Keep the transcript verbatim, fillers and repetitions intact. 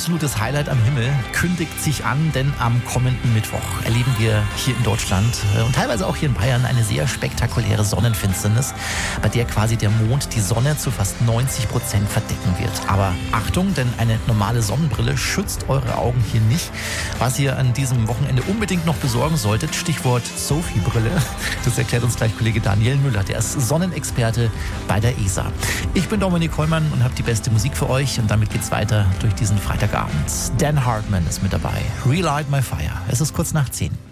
absolutes Highlight am Himmel kündigt sich an, denn am kommenden Mittwoch erleben wir hier in Deutschland äh, und teilweise auch hier in Bayern eine sehr spektakuläre Sonnenfinsternis, bei der quasi der Mond die Sonne zu fast neunzig Prozent verdecken wird. Aber Achtung, denn eine normale Sonnenbrille schützt eure Augen hier nicht. Was ihr an diesem Wochenende unbedingt noch besorgen solltet, Stichwort Sophie-Brille, das erklärt uns gleich Kollege Daniel Müller, der ist Sonnenexperte bei der E S A. Ich bin Dominik Hollmann und habe die beste Musik für euch und damit geht's weiter durch diesen Freitagabend. Dan Hartman ist mit dabei. Relight My Fire. Es ist kurz nach zehn.